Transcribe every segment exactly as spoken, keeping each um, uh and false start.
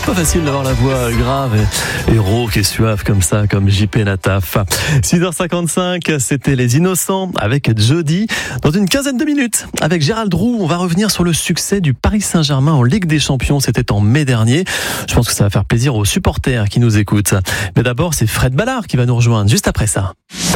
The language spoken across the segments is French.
Pas facile d'avoir la voix grave et, et rauque et suave comme ça, comme J P Nataf. six heures cinquante-cinq, c'était Les Innocents avec Jody. Dans une quinzaine de minutes, avec Gérald Roux, on va revenir sur le succès du Paris Saint-Germain en Ligue des Champions. C'était en mai dernier. Je pense que ça va faire plaisir aux supporters qui nous écoutent. Mais d'abord, c'est Fred Ballard qui va nous rejoindre juste après ça.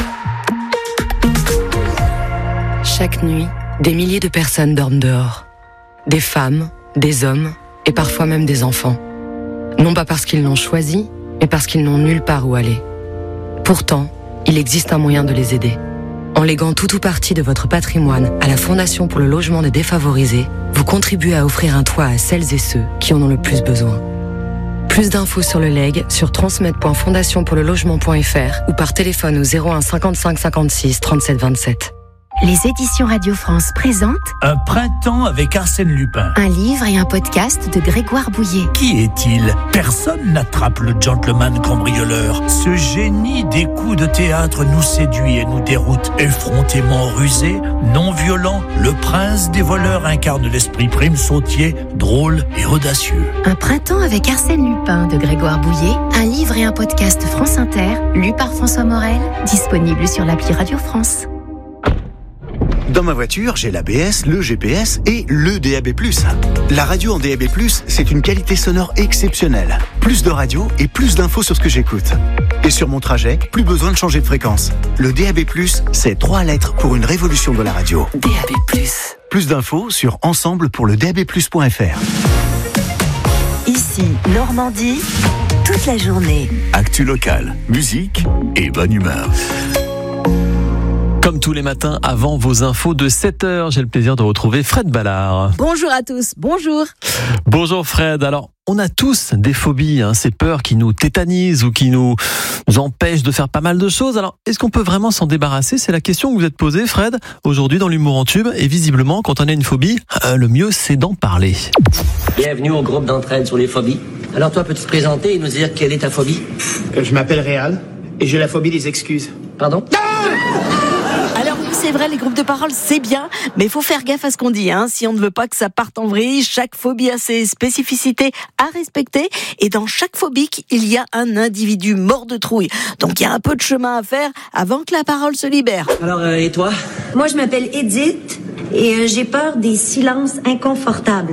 Chaque nuit, des milliers de personnes dorment dehors. Des femmes, des hommes et parfois même des enfants. Non pas parce qu'ils l'ont choisi, mais parce qu'ils n'ont nulle part où aller. Pourtant, il existe un moyen de les aider. En léguant tout ou partie de votre patrimoine à la Fondation pour le logement des défavorisés, vous contribuez à offrir un toit à celles et ceux qui en ont le plus besoin. Plus d'infos sur le legs sur transmettre point fondation pour le logement point f r ou par téléphone au zéro un cinquante-cinq cinquante-six trente-sept vingt-sept. Les éditions Radio France présentent Un printemps avec Arsène Lupin. un livre et un podcast de Grégoire Bouillet. Qui est-il ? Personne n'attrape le gentleman cambrioleur. Ce génie des coups de théâtre nous séduit et nous déroute. Effrontément rusé, non violent, le prince des voleurs incarne l'esprit prime sautier, drôle et audacieux. Un printemps avec Arsène Lupin de Grégoire Bouillet, un livre et un podcast France Inter, lu par François Morel, disponible sur l'appli Radio France. Dans ma voiture, j'ai l'A B S, le G P S et le D A B plus. La radio en D A B plus, c'est une qualité sonore exceptionnelle. Plus de radio et plus d'infos sur ce que j'écoute. Et sur mon trajet, plus besoin de changer de fréquence. Le D A B plus, c'est trois lettres pour une révolution de la radio. D A B plus. Plus d'infos sur ensemble pour le d a b plus point f r. Ici, Normandie, toute la journée. Actu locale, musique et bonne humeur. Comme tous les matins, avant vos infos de sept heures, j'ai le plaisir de retrouver Fred Ballard. Bonjour à tous, bonjour. Bonjour Fred. Alors, on a tous des phobies, hein, ces peurs qui nous tétanisent ou qui nous empêchent de faire pas mal de choses. Alors, est-ce qu'on peut vraiment s'en débarrasser ? C'est la question que vous êtes posée, Fred, aujourd'hui dans l'humour en tube. Et visiblement, quand on a une phobie, euh, le mieux, c'est d'en parler. Bienvenue au groupe d'entraide sur les phobies. Alors toi, peux-tu te présenter et nous dire quelle est ta phobie ? Je m'appelle Réal et j'ai la phobie des excuses. Pardon ? Alors oui, c'est vrai, les groupes de parole, c'est bien, mais il faut faire gaffe à ce qu'on dit, hein. Si on ne veut pas que ça parte en vrille, chaque phobie a ses spécificités à respecter, et dans chaque phobique, il y a un individu mort de trouille. Donc il y a un peu de chemin à faire avant que la parole se libère. Alors, euh, et toi ? Moi, je m'appelle Edith et euh, j'ai peur des silences inconfortables.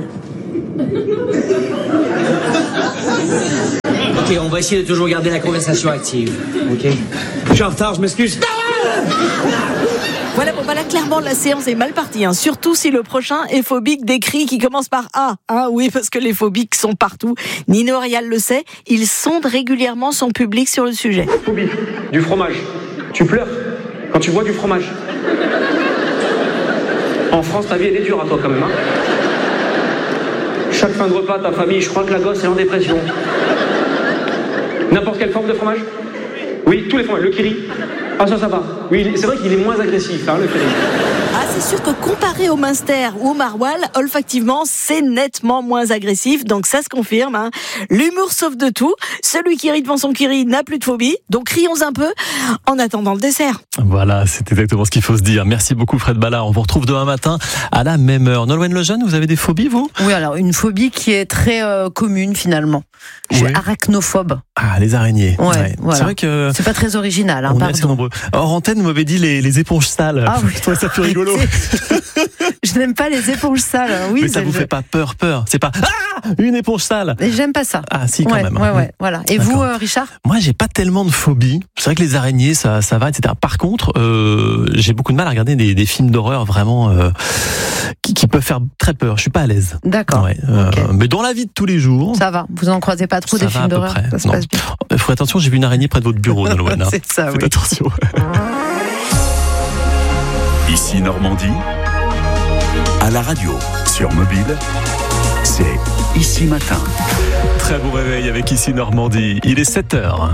Ok, on va essayer de toujours garder la conversation active, ok ? Je suis en retard, je m'excuse. Voilà, bon bah là, clairement, la séance est mal partie, hein. Surtout si le prochain est phobique des cris qui commencent par A. Hein, oui, parce que les phobiques sont partout. Nino Rial le sait, il sonde régulièrement son public sur le sujet. Phobie du fromage. Tu pleures quand tu bois du fromage. En France, ta vie, elle est dure à toi quand même, hein. Chaque fin de repas, ta famille, je crois que la gosse est en dépression. N'importe quelle forme de fromage ? Oui, tous les fromages. Le kiri. Ah, ça, ça va. Oui, c'est vrai qu'il est moins agressif, hein, le kiri. Ah, c'est sûr que comparé au Munster ou au Maroilles, olfactivement, c'est nettement moins agressif, donc ça se confirme, hein. L'humour sauve de tout. Celui qui rit devant son kiri n'a plus de phobie, donc rions un peu en attendant le dessert. Voilà, c'est exactement ce qu'il faut se dire. Merci beaucoup Fred Ballard. On vous retrouve demain matin à la même heure. Nolwenn Lejeune, vous avez des phobies, vous ? Oui, alors une phobie qui est très euh, commune finalement. Je suis Oui. arachnophobe. Ah, les araignées. Ouais, Ouais. voilà. C'est vrai que C'est pas très original, hein, on est assez pardon. nombreux. Hors antenne, vous m'avez dit les, les éponges sales. Ah oui. Je trouvais ça plus rigolo. Je n'aime pas les éponges sales. hein. Oui, Mais ça je- vous fait pas peur, peur. C'est pas ah une éponge sale. Mais j'aime pas ça. Ah si, quand ouais, même. Ouais, ouais, voilà. Et D'accord. vous, euh, Richard ? Moi, j'ai pas tellement de phobie. C'est vrai que les araignées, ça, ça va, et cetera. Par contre, euh, j'ai beaucoup de mal à regarder des, des films d'horreur vraiment euh, qui, qui peuvent faire très peur. Je suis pas à l'aise. D'accord. Ouais, euh, Ok. Mais dans la vie de tous les jours, Ça va. Vous en croisez pas trop ça des va films à peu d'horreur ? près. Ça se Non. passe bien. Euh, Faut attention, j'ai vu une araignée près de votre bureau, Nolwenn. hein. C'est ça, Faites oui. attention. Ici Normandie, à la radio, sur mobile, c'est Ici Matin. Très beau réveil avec Ici Normandie. Il est sept heures.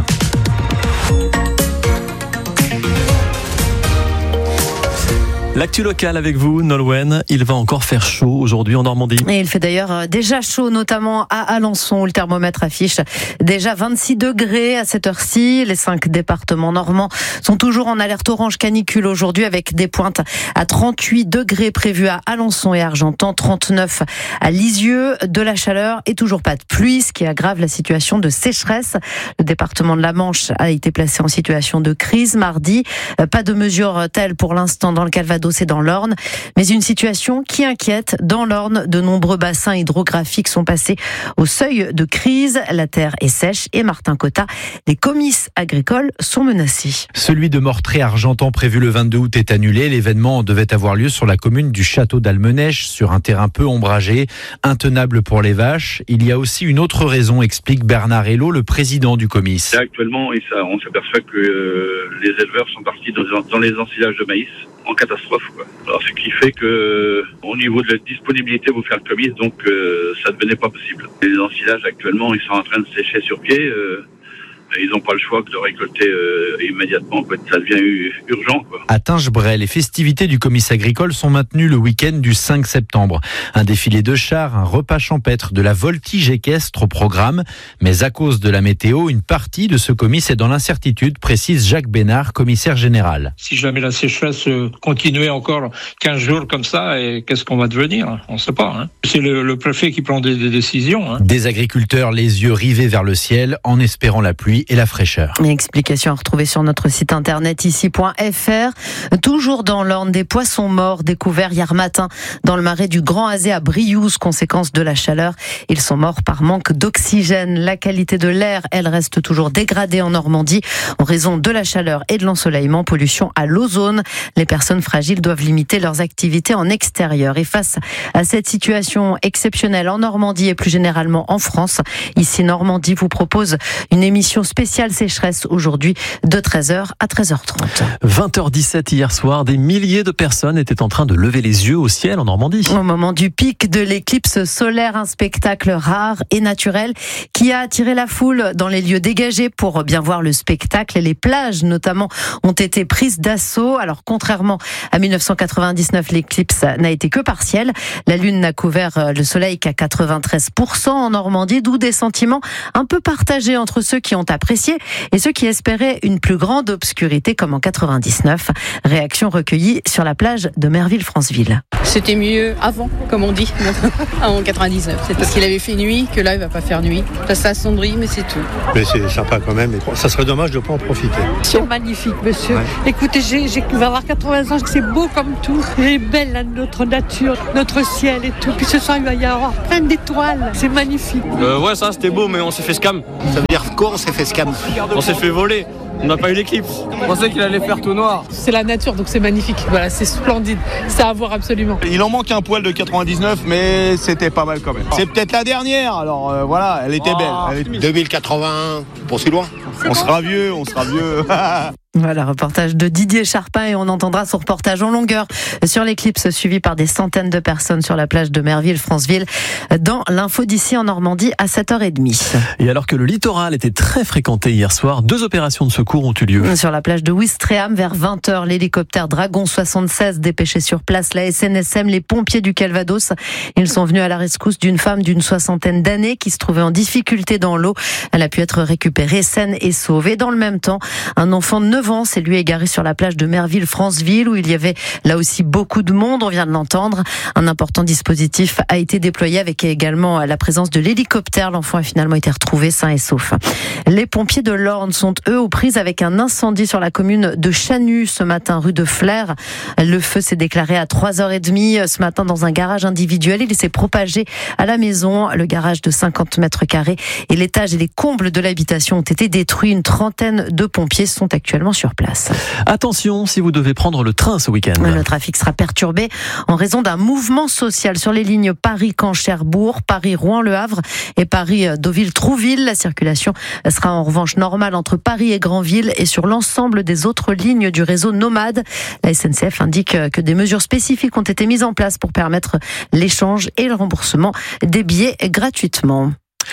L'actu locale avec vous, Nolwenn. Il va encore faire chaud aujourd'hui en Normandie. Et il fait d'ailleurs déjà chaud, notamment à Alençon, où le thermomètre affiche déjà vingt-six degrés à cette heure-ci. Les cinq départements normands sont toujours en alerte orange canicule aujourd'hui, avec des pointes à trente-huit degrés prévues à Alençon et Argentan, trente-neuf à Lisieux. De la chaleur et toujours pas de pluie, ce qui aggrave la situation de sécheresse. Le département de la Manche a été placé en situation de crise mardi. Pas de mesures telles pour l'instant dans le Calvados et dans l'Orne, mais une situation qui inquiète. Dans l'Orne, de nombreux bassins hydrographiques sont passés au seuil de crise. La terre est sèche et Martin Cotta, les comices agricoles sont menacés. Celui de Mortré-Argentan prévu le vingt-deux août est annulé. L'événement devait avoir lieu sur la commune du Château d'Almenèche, sur un terrain peu ombragé, intenable pour les vaches. Il y a aussi une autre raison, explique Bernard Hello, le président du comice. Actuellement, on s'aperçoit que euh, les éleveurs sont partis dans, dans les ensilages de maïs en catastrophe, quoi. Alors, ce qui fait que, au niveau de la disponibilité pour faire le comice, donc euh, ça ne devenait pas possible. Les ensilages actuellement, ils sont en train de sécher sur pied. Euh, Ils n'ont pas le choix que de récolter euh, immédiatement, quoi. Ça devient urgent, quoi. À Tingebray, les festivités du comice agricole sont maintenues le week-end du cinq septembre. Un défilé de chars, un repas champêtre, de la voltige équestre au programme. Mais à cause de la météo, une partie de ce comice est dans l'incertitude, précise Jacques Bénard, commissaire général. Si jamais la sécheresse continuait encore quinze jours comme ça, et qu'est-ce qu'on va devenir ? On ne sait pas. Hein. C'est le, le préfet qui prend des, des décisions. Hein. Des agriculteurs les yeux rivés vers le ciel en espérant la pluie et la fraîcheur. Une explication à retrouver sur notre site internet ici point f r. Toujours dans l'Orne, des poissons morts découverts hier matin dans le marais du Grand Azé à Briouze, conséquence de la chaleur. Ils sont morts par manque d'oxygène. La qualité de l'air, elle, reste toujours dégradée en Normandie en raison de la chaleur et de l'ensoleillement, pollution à l'ozone. Les personnes fragiles doivent limiter leurs activités en extérieur. Et face à cette situation exceptionnelle en Normandie et plus généralement en France, ici Normandie vous propose une émission spéciale sécheresse aujourd'hui de treize heures à treize heures trente. vingt heures dix-sept hier soir, des milliers de personnes étaient en train de lever les yeux au ciel en Normandie. Au moment du pic de l'éclipse solaire, un spectacle rare et naturel qui a attiré la foule dans les lieux dégagés pour bien voir le spectacle. Les plages notamment ont été prises d'assaut. Alors contrairement à mille neuf cent quatre-vingt-dix-neuf, l'éclipse n'a été que partielle. La lune n'a couvert le soleil qu'à quatre-vingt-treize pour cent en Normandie, d'où des sentiments un peu partagés entre ceux qui ont apprécié et ceux qui espéraient une plus grande obscurité comme en quatre-vingt-dix-neuf. Réaction recueillie sur la plage de Merville-Franceville. C'était mieux avant, comme on dit, en quatre-vingt-dix-neuf. C'est parce qu'il avait fait nuit que là il va pas faire nuit. Ça s'assombrit, mais c'est tout. Mais c'est sympa quand même. Ça serait dommage de ne pas en profiter. C'est magnifique, monsieur. Ouais. Écoutez, j'ai, j'ai, je vais avoir quatre-vingts ans, c'est beau comme tout. C'est belle là, notre nature, notre ciel et tout. Puis ce soir il va y avoir plein d'étoiles. C'est magnifique. Euh, ouais, ça c'était beau, mais on s'est fait scam. Ça veut dire quoi, on s'est fait scam? On s'est fait voler. On n'a pas eu l'éclipse. On pensait qu'il allait faire tout noir. C'est la nature, donc c'est magnifique. Voilà, c'est splendide. C'est à voir absolument. Il en manque un poil de quatre-vingt-dix-neuf, mais c'était pas mal quand même. C'est peut-être la dernière, alors euh, voilà, elle était oh, belle. Elle était... deux mille quatre-vingt-un, pour si loin. On sera vieux, on sera vieux. Voilà, reportage de Didier Charpin et on entendra son reportage en longueur sur l'éclipse suivi par des centaines de personnes sur la plage de Merville-Franceville dans l'info d'ici en Normandie à sept heures trente. Et alors que le littoral était très fréquenté hier soir, deux opérations de secours ont eu lieu. Sur la plage de Ouistreham vers vingt heures, l'hélicoptère Dragon soixante-seize dépêché sur place, la S N S M, les pompiers du Calvados. Ils sont venus à la rescousse d'une femme d'une soixantaine d'années qui se trouvait en difficulté dans l'eau. Elle a pu être récupérée saine et sauvée. Dans le même temps, un enfant de neuf ans s'est lui égaré sur la plage de Merville-Franceville où il y avait là aussi beaucoup de monde, on vient de l'entendre. Un important dispositif a été déployé avec également la présence de l'hélicoptère. L'enfant a finalement été retrouvé sain et sauf. Les pompiers de l'Orne sont eux aux prises avec un incendie sur la commune de Chanu ce matin rue de Flers. Le feu s'est déclaré à trois heures trente ce matin dans un garage individuel. Il s'est propagé à la maison. Le garage de cinquante mètres carrés et l'étage et les combles de l'habitation ont été détruits. Une trentaine de pompiers sont actuellement sur place. Attention si vous devez prendre le train ce week-end. Le trafic sera perturbé en raison d'un mouvement social sur les lignes Paris-Caen-Cherbourg, Paris-Rouen-Le Havre et Paris-Deauville-Trouville. La circulation sera en revanche normale entre Paris et Granville et sur l'ensemble des autres lignes du réseau Nomade. La S N C F indique que des mesures spécifiques ont été mises en place pour permettre l'échange et le remboursement des billets gratuitement.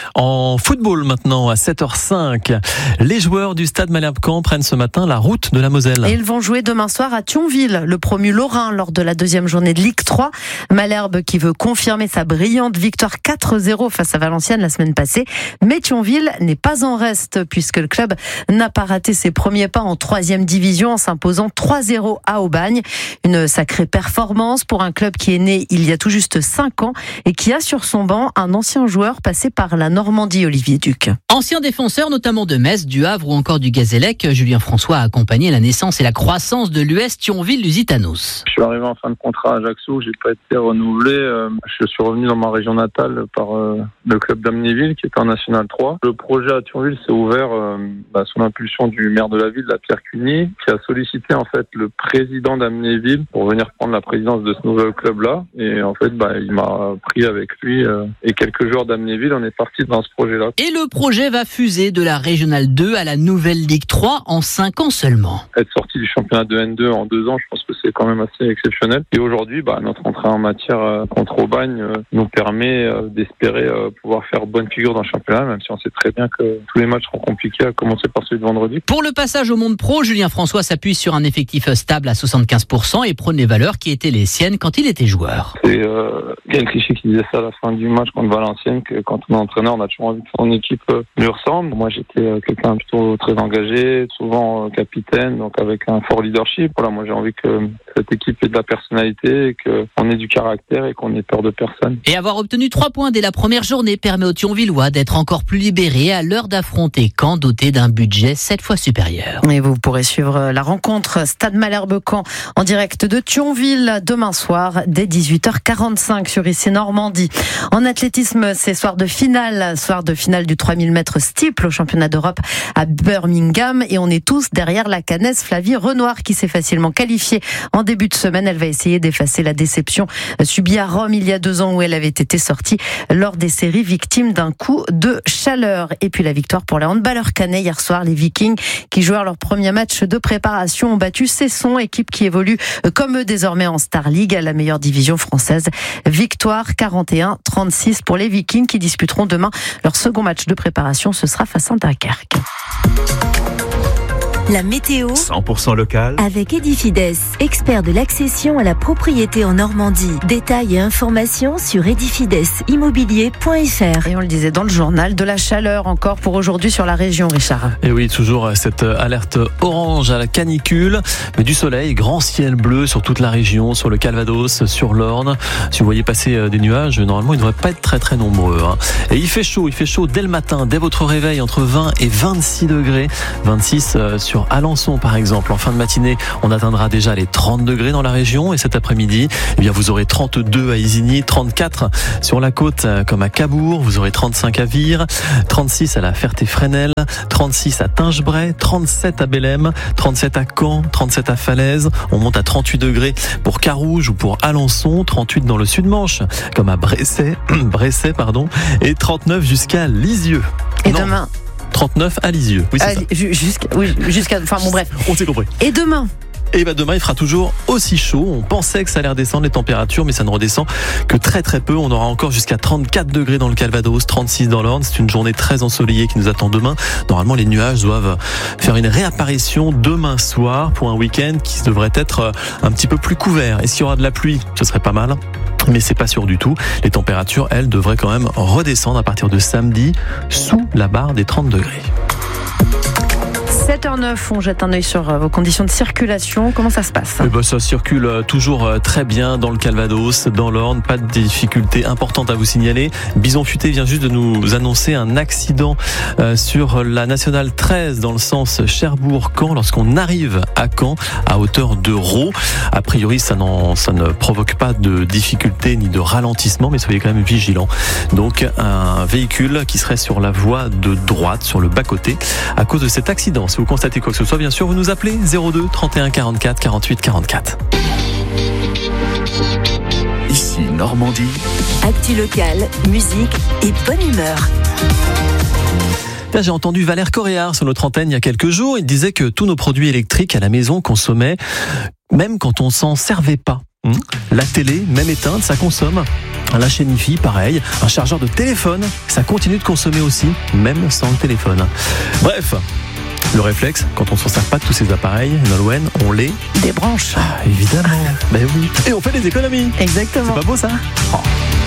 En football maintenant, à sept heures cinq, les joueurs du Stade Malherbe-Caen prennent ce matin la route de la Moselle. Et ils vont jouer demain soir à Thionville, le promu lorrain lors de la deuxième journée de Ligue trois. Malherbe qui veut confirmer sa brillante victoire quatre zéro face à Valenciennes la semaine passée. Mais Thionville n'est pas en reste puisque le club n'a pas raté ses premiers pas en troisième division en s'imposant trois zéro à Aubagne. Une sacrée performance pour un club qui est né il y a tout juste cinq ans et qui a sur son banc un ancien joueur passé par la Normandie, Olivier Duc. Ancien défenseur notamment de Metz, du Havre ou encore du Gazélec, Julien François a accompagné la naissance et la croissance de l'U S Thionville-Lusitanos. Je suis arrivé en fin de contrat à Ajaccio, j'ai pas été renouvelé. Je suis revenu dans ma région natale par le club d'Amnéville qui est en National trois. Le projet à Thionville s'est ouvert bah, sous l'impulsion du maire de la ville, la Pierre Cuny, qui a sollicité en fait le président d'Amnéville pour venir prendre la présidence de ce nouveau club-là. Et en fait, bah, il m'a pris avec lui euh, et quelques joueurs d'Amnéville. On est parti dans ce projet-là. Et le projet va fuser de la Régionale deux à la nouvelle Ligue trois en cinq ans seulement. Être sorti du championnat de N deux en deux ans, je pense que c'est quand même assez exceptionnel. Et aujourd'hui, bah, notre entrée en matière euh, contre Aubagne euh, nous permet euh, d'espérer euh, pouvoir faire bonne figure dans le championnat, même si on sait très bien que tous les matchs seront compliqués, à commencer par celui de vendredi. Pour le passage au monde pro, Julien François s'appuie sur un effectif stable à soixante-quinze pour cent et prône les valeurs qui étaient les siennes quand il était joueur. C'est euh, Yann Clichy qui disait ça à la fin du match contre Valenciennes, que quand on est entraîneur, on a toujours envie que son équipe euh, lui ressemble. Moi, j'étais euh, quelqu'un plutôt très engagé, souvent euh, capitaine, donc avec un fort leadership. Voilà, moi j'ai envie que cette équipe ait de la personnalité, qu'on ait du caractère et qu'on ait peur de personne. Et avoir obtenu trois points dès la première journée permet aux Thionvillois d'être encore plus libérés à l'heure d'affronter Caen, doté d'un budget sept fois supérieur. Et vous pourrez suivre la rencontre Stade Malherbe-Caen en direct de Thionville demain soir dès dix-huit heures quarante-cinq sur I C Normandie. En athlétisme, c'est soir de finale, soir de finale du trois mille mètres steeple au championnat d'Europe à Birmingham et on est tous derrière la Canaise Flavie Renoir qui s'est facilement qualifiée en début de semaine. Elle va essayer d'effacer la déception subie à Rome il y a deux ans où elle avait été sortie lors des séries victime d'un coup de chaleur. Et puis la victoire pour les handballeurs canets hier soir. Les Vikings qui jouèrent leur premier match de préparation ont battu Cesson, équipe qui évolue comme eux désormais en Star League, à la meilleure division française. Victoire quarante et un à trente-six pour les Vikings qui disputeront demain leur second match de préparation. Ce sera face à Dunkerque. La météo cent pour cent local avec Edifides, expert de l'accession à la propriété en Normandie. Détails et informations sur edifides immobilier point f r. Et on le disait dans le journal, de la chaleur encore pour aujourd'hui sur la région, Richard. Et oui, toujours cette alerte orange à la canicule, mais du soleil, grand ciel bleu sur toute la région, sur le Calvados, sur l'Orne. Si vous voyez passer des nuages, normalement ils ne devraient pas être très très nombreux. Hein. Et il fait chaud, il fait chaud dès le matin, dès votre réveil, entre vingt et vingt-six degrés, vingt-six sur Alençon par exemple. En fin de matinée, on atteindra déjà les trente degrés dans la région et cet après-midi, eh bien vous aurez trente-deux à Isigny, trente-quatre sur la côte comme à Cabourg, vous aurez trente-cinq à Vire, trente-six à la Ferté-Fresnel, trente-six à Tingebray, trente-sept à Bellem, trente-sept à Caen, trente-sept à Falaise. On monte à trente-huit degrés pour Carouge ou pour Alençon, trente-huit dans le Sud-Manche comme à Bresset, Bresset pardon, et trente-neuf jusqu'à Lisieux. Et non. demain trente-neuf à Lisieux. Oui, c'est euh, ça. Jusqu'à, oui, jusqu'à, enfin bon bref. On s'est compris. Et demain Et bah demain il fera toujours aussi chaud. On pensait que ça allait redescendre les températures, mais ça ne redescend que très très peu. On aura encore jusqu'à trente-quatre degrés dans le Calvados, trente-six dans l'Orne. C'est une journée très ensoleillée qui nous attend demain. Normalement les nuages doivent faire une réapparition demain soir pour un week-end qui devrait être un petit peu plus couvert. Et s'il y aura de la pluie, ce serait pas mal. Mais c'est pas sûr du tout. Les températures, elles, devraient quand même redescendre à partir de samedi sous la barre des trente degrés. sept heures neuf, on jette un œil sur vos conditions de circulation. Comment ça se passe ? Eh ben, ça circule toujours très bien dans le Calvados, dans l'Orne. Pas de difficultés importantes à vous signaler. Bison Futé vient juste de nous annoncer un accident sur la nationale treize dans le sens Cherbourg-Caen lorsqu'on arrive à Caen à hauteur de Raux. A priori, ça, n'en, ça ne provoque pas de difficultés ni de ralentissement, mais soyez quand même vigilants. Donc, un véhicule qui serait sur la voie de droite, sur le bas-côté, à cause de cet accident. Si vous constatez quoi que ce soit, bien sûr, vous nous appelez zéro deux trente et un quarante-quatre quarante-huit quarante-quatre. Ici Normandie. Actu locale, musique et bonne humeur. Là, j'ai entendu Valère Coréard sur notre antenne il y a quelques jours. Il disait que tous nos produits électriques à la maison consommaient même quand on s'en servait pas. Mmh. La télé, même éteinte, ça consomme. La chaîne Hi-Fi, pareil. Un chargeur de téléphone, ça continue de consommer aussi, même sans le téléphone. Bref, le réflexe, quand on ne s'en sert pas de tous ces appareils, Nolwenn, on les débranche. Ah, évidemment. Ben oui. Et on fait des économies. Exactement. C'est pas beau ça ? Oh.